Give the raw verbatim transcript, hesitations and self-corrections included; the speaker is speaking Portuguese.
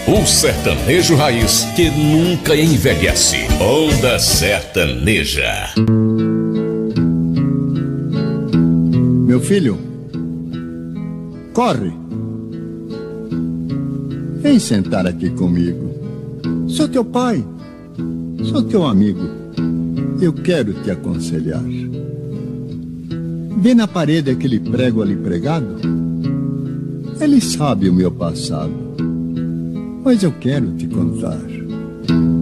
O sertanejo raiz que nunca envelhece. Onda Sertaneja. Meu filho, corre. Vem sentar aqui comigo. Sou teu pai, sou teu amigo. Eu quero te aconselhar. Vê na parede aquele prego ali pregado. Ele sabe o meu passado, mas eu quero te contar.